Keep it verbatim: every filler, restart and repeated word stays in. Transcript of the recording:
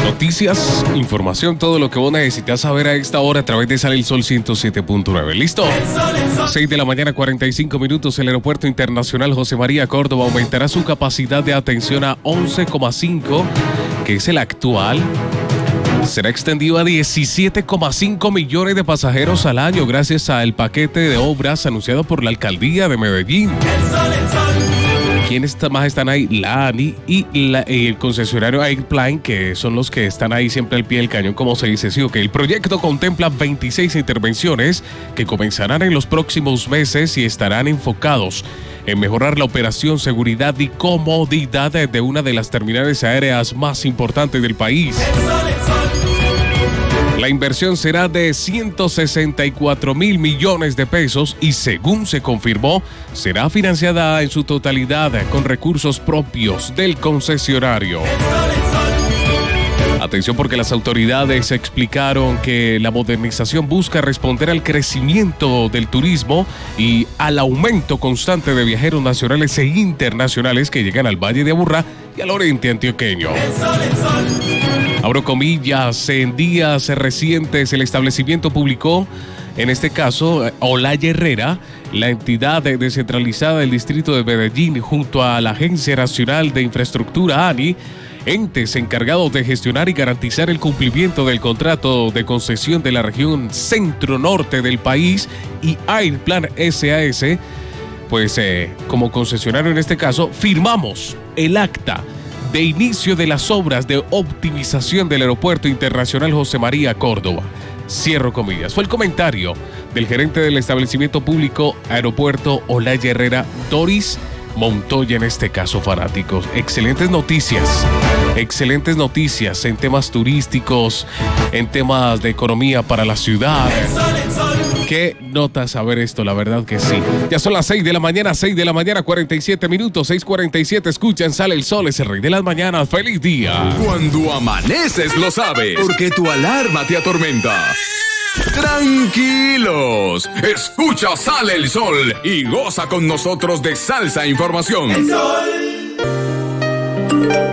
Noticias, información, todo lo que vos necesitas saber a esta hora a través de Sale el Sol ciento siete punto nueve. ¿Listo? seis de la mañana, cuarenta y cinco minutos. El Aeropuerto Internacional José María Córdoba aumentará su capacidad de atención a once coma cinco, que es el actual. Será extendido a diecisiete coma cinco millones de pasajeros al año gracias al paquete de obras anunciado por la Alcaldía de Medellín. ¿Quiénes más están ahí? La ANI y, la, y el concesionario Airplane, que son los que están ahí siempre al pie del cañón, como se dice. Sí, ok. El proyecto contempla veintiséis intervenciones que comenzarán en los próximos meses y estarán enfocados en mejorar la operación, seguridad y comodidad de una de las terminales aéreas más importantes del país. La inversión será de ciento sesenta y cuatro mil millones de pesos y, según se confirmó, será financiada en su totalidad con recursos propios del concesionario. Atención, porque las autoridades explicaron que la modernización busca responder al crecimiento del turismo y al aumento constante de viajeros nacionales e internacionales que llegan al Valle de Aburrá y al oriente antioqueño. Abro comillas, en días recientes el establecimiento publicó, en este caso, Olaya Herrera, la entidad descentralizada del distrito de Medellín, junto a la Agencia Nacional de Infraestructura, ANI, entes encargados de gestionar y garantizar el cumplimiento del contrato de concesión de la región centro-norte del país, y Airplan S A S, pues eh, como concesionario en este caso, firmamos el acta de inicio de las obras de optimización del Aeropuerto Internacional José María Córdoba. Cierro comillas. Fue el comentario del gerente del establecimiento público Aeropuerto Olaya Herrera, Doris Montoya, en este caso, fanáticos. Excelentes noticias, excelentes noticias en temas turísticos, en temas de economía para la ciudad. Qué nota saber esto, la verdad que sí. Ya son las seis de la mañana, seis de la mañana, cuarenta y siete minutos, seis cuarenta y siete. Escuchan Sale el Sol, es el rey de las mañanas. ¡Feliz día! Cuando amaneces lo sabes, porque tu alarma te atormenta. Tranquilos, escucha Sale el Sol y goza con nosotros de Salsa Información. El Sol.